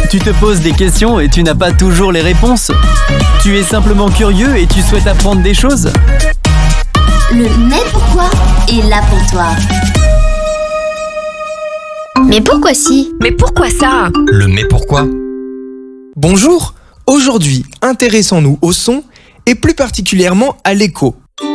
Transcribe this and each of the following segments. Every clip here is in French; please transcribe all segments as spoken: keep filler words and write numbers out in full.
Tu te poses des questions et tu n'as pas toujours les réponses. Tu es simplement curieux et tu souhaites apprendre des choses. Le mais pourquoi est là pour toi. Mais pourquoi si? Mais pourquoi ça? Le mais pourquoi? Bonjour, aujourd'hui, intéressons-nous au son et plus particulièrement à l'écho.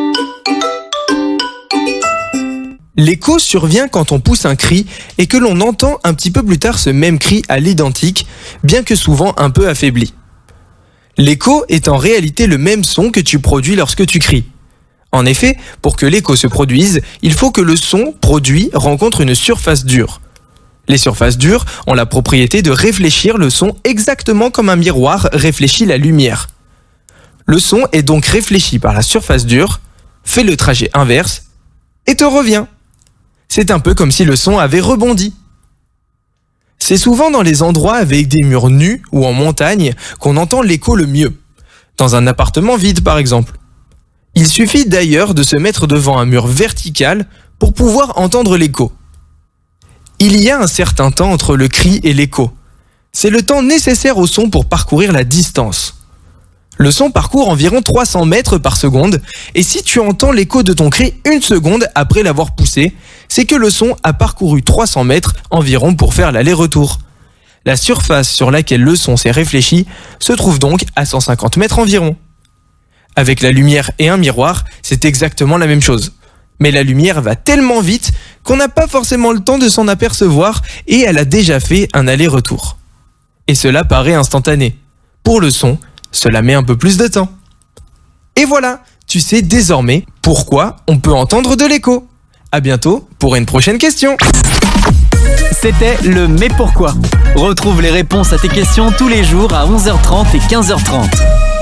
L'écho survient quand on pousse un cri et que l'on entend un petit peu plus tard ce même cri à l'identique, bien que souvent un peu affaibli. L'écho est en réalité le même son que tu produis lorsque tu cries. En effet, pour que l'écho se produise, il faut que le son produit rencontre une surface dure. Les surfaces dures ont la propriété de réfléchir le son exactement comme un miroir réfléchit la lumière. Le son est donc réfléchi par la surface dure, fait le trajet inverse et te revient. C'est un peu comme si le son avait rebondi. C'est souvent dans les endroits avec des murs nus ou en montagne qu'on entend l'écho le mieux. Dans un appartement vide par exemple. Il suffit d'ailleurs de se mettre devant un mur vertical pour pouvoir entendre l'écho. Il y a un certain temps entre le cri et l'écho. C'est le temps nécessaire au son pour parcourir la distance. Le son parcourt environ trois cents mètres par seconde et si tu entends l'écho de ton cri une seconde après l'avoir poussé, c'est que le son a parcouru trois cents mètres environ pour faire l'aller-retour. La surface sur laquelle le son s'est réfléchi se trouve donc à cent cinquante mètres environ. Avec la lumière et un miroir, c'est exactement la même chose. Mais la lumière va tellement vite qu'on n'a pas forcément le temps de s'en apercevoir et elle a déjà fait un aller-retour. Et cela paraît instantané. Pour le son, cela met un peu plus de temps. Et voilà, tu sais désormais pourquoi on peut entendre de l'écho. À bientôt pour une prochaine question. C'était le mais pourquoi. Retrouve les réponses à tes questions tous les jours à onze heures trente et quinze heures trente.